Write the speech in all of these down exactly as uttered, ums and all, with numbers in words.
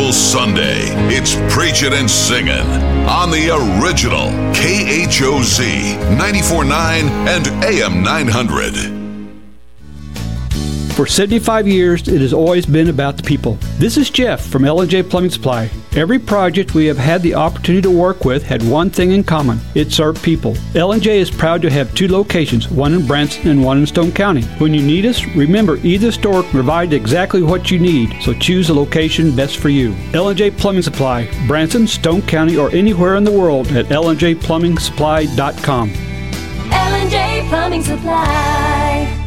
Gospel Sunday. It's preaching and singing on the original K H O Z ninety-four point nine and A M nine hundred. For seventy-five years, it has always been about the people. This is Jeff from L and J Plumbing Supply. Every project we have had the opportunity to work with had one thing in common. It's our people. L and J is proud to have two locations, one in Branson and one in Stone County. When you need us, remember either store can provide exactly what you need, so choose the location best for you. L and J Plumbing Supply, Branson, Stone County, or anywhere in the world at L and J plumbing supply dot com. L and J Plumbing Supply.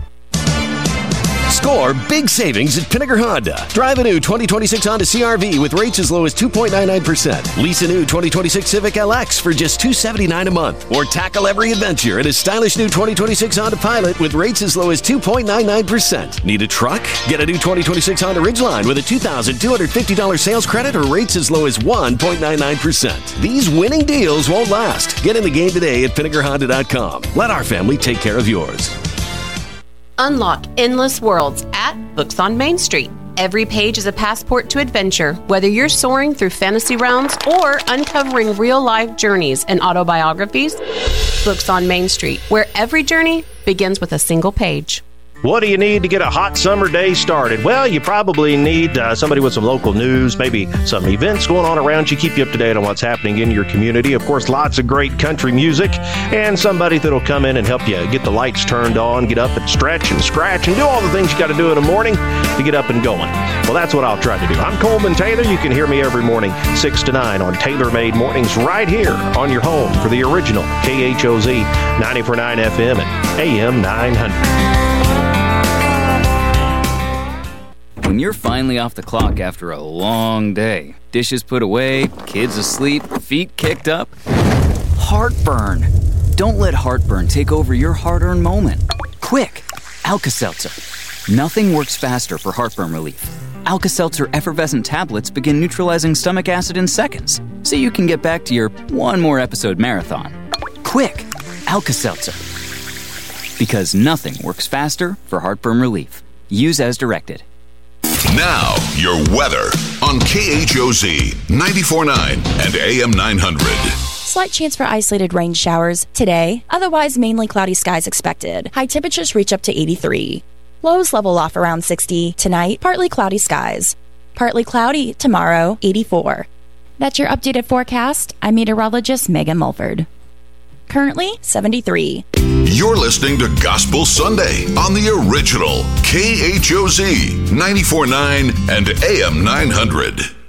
Score big savings at Pinnaker Honda. Drive a new twenty twenty-six Honda C R V with rates as low as two point nine nine percent. Lease a new twenty twenty-six Civic L X for just two hundred seventy-nine dollars a month. Or tackle every adventure in a stylish new twenty twenty-six Honda Pilot with rates as low as two point nine nine percent. Need a truck? Get a new twenty twenty-six Honda Ridgeline with a two thousand two hundred fifty dollars sales credit or rates as low as one point nine nine percent. These winning deals won't last. Get in the game today at Pinnaker Honda dot com. Let our family take care of yours. Unlock endless worlds at Books on Main Street. Every page is a passport to adventure, whether you're soaring through fantasy realms or uncovering real-life journeys and autobiographies. Books on Main Street, where every journey begins with a single page. What do you need to get a hot summer day started? Well, you probably need uh, somebody with some local news, maybe some events going on around you, keep you up to date on what's happening in your community. Of course, lots of great country music, and somebody that'll come in and help you get the lights turned on, get up and stretch and scratch, and do all the things you got to do in the morning to get up and going. Well, that's what I'll try to do. I'm Coleman Taylor. You can hear me every morning, six to nine on Taylor Made Mornings right here on your home for the original K H O Z ninety-four point nine F M and A M nine hundred. When you're finally off the clock after a long day, dishes put away, kids asleep, feet kicked up, heartburn. Don't let heartburn take over your hard-earned moment. Quick, Alka-Seltzer. Nothing works faster for heartburn relief. Alka-Seltzer effervescent tablets begin neutralizing stomach acid in seconds, so you can get back to your one more episode marathon. Quick, Alka-Seltzer. Because nothing works faster for heartburn relief. Use as directed. Now, your weather on K H O Z ninety-four point nine and A M nine hundred. Slight chance for isolated rain showers today. Otherwise, mainly cloudy skies expected. High temperatures reach up to eighty-three. Lows level off around sixty. Tonight, partly cloudy skies. Partly cloudy tomorrow, eighty-four. That's your updated forecast. I'm meteorologist Megan Mulford. Currently, seventy-three. You're listening to Gospel Sunday on the original K H O Z ninety-four point nine and A M nine hundred.